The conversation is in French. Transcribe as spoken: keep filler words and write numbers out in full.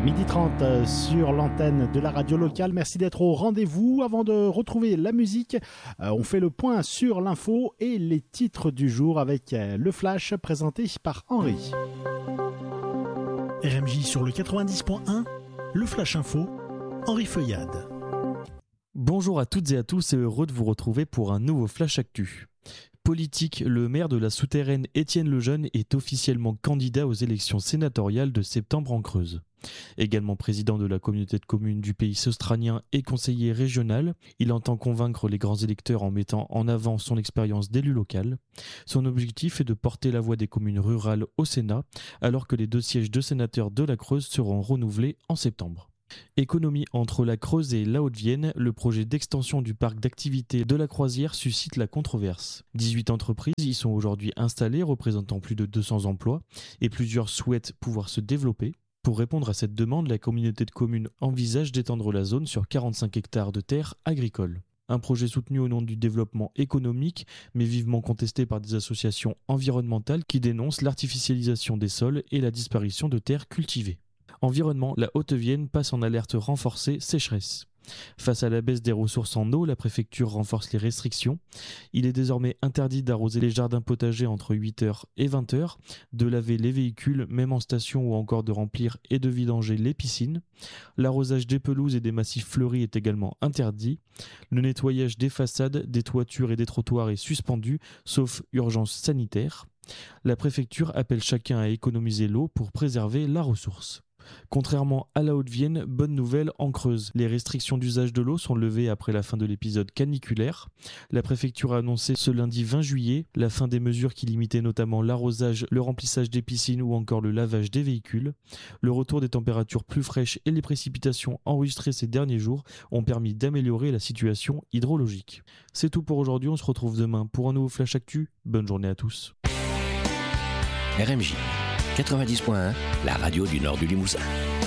midi trente sur l'antenne de la radio locale. Merci d'être au rendez-vous. Avant de retrouver la musique, on fait le point sur l'info et les titres du jour avec le flash présenté par Henri. R M J sur le quatre-vingt-dix point un, le flash info, Henri Feuillade. Bonjour à toutes et à tous et heureux de vous retrouver pour un nouveau flash actu. Politique, le maire de la Souterraine Étienne Lejeune est officiellement candidat aux élections sénatoriales de septembre en Creuse. Également président de la communauté de communes du Pays Seustralien et conseiller régional, il entend convaincre les grands électeurs en mettant en avant son expérience d'élu local. Son objectif est de porter la voix des communes rurales au Sénat, alors que les deux sièges de sénateurs de la Creuse seront renouvelés en septembre. Économie, entre la Creuse et la Haute-Vienne, le projet d'extension du parc d'activités de la Croisière suscite la controverse. dix-huit entreprises y sont aujourd'hui installées, représentant plus de deux cents emplois, et plusieurs souhaitent pouvoir se développer. Pour répondre à cette demande, la communauté de communes envisage d'étendre la zone sur quarante-cinq hectares de terres agricoles. Un projet soutenu au nom du développement économique, mais vivement contesté par des associations environnementales qui dénoncent l'artificialisation des sols et la disparition de terres cultivées. Environnement, la Haute-Vienne passe en alerte renforcée sécheresse. Face à la baisse des ressources en eau, la préfecture renforce les restrictions. Il est désormais interdit d'arroser les jardins potagers entre huit heures et vingt heures, de laver les véhicules, même en station, ou encore de remplir et de vidanger les piscines. L'arrosage des pelouses et des massifs fleuris est également interdit. Le nettoyage des façades, des toitures et des trottoirs est suspendu, sauf urgence sanitaire. La préfecture appelle chacun à économiser l'eau pour préserver la ressource. Contrairement à la Haute-Vienne, bonne nouvelle en Creuse. Les restrictions d'usage de l'eau sont levées après la fin de l'épisode caniculaire. La préfecture a annoncé ce lundi vingt juillet la fin des mesures qui limitaient notamment l'arrosage, le remplissage des piscines ou encore le lavage des véhicules. Le retour des températures plus fraîches et les précipitations enregistrées ces derniers jours ont permis d'améliorer la situation hydrologique. C'est tout pour aujourd'hui, on se retrouve demain pour un nouveau Flash Actu. Bonne journée à tous. R M J quatre-vingt-dix point un, la radio du nord du Limousin.